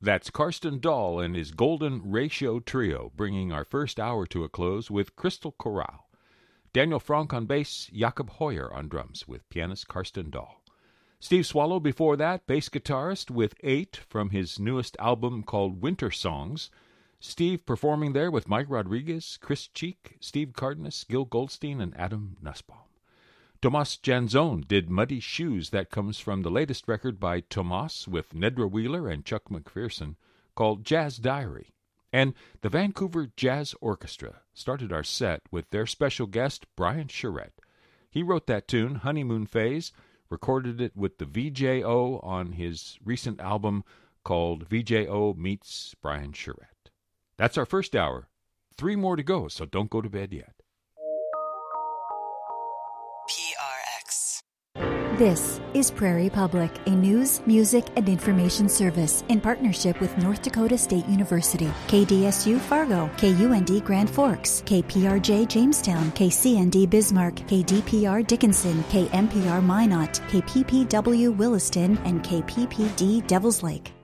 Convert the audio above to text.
That's Karsten Dahl and his Golden Ratio Trio, bringing our first hour to a close with Crystal Chorale. Daniel Frank on bass, Jakob Hoyer on drums, with pianist Karsten Dahl. Steve Swallow before that, bass guitarist with 8 from his newest album called Winter Songs. Steve performing there with Mike Rodriguez, Chris Cheek, Steve Cardenas, Gil Goldstein, and Adam Nussbaum. Tomas Janzone did Muddy Shoes. That comes from the latest record by Tomas with Nedra Wheeler and Chuck McPherson called Jazz Diary. And the Vancouver Jazz Orchestra started our set with their special guest, Brian Charette. He wrote that tune, Honeymoon Phase, recorded it with the VJO on his recent album called VJO Meets Brian Charette. That's our first hour. 3 more to go, so don't go to bed yet. PRX. This is Prairie Public, a news, music, and information service in partnership with North Dakota State University, KDSU Fargo, KUND Grand Forks, KPRJ Jamestown, KCND Bismarck, KDPR Dickinson, KMPR Minot, KPPW Williston, and KPPD Devils Lake.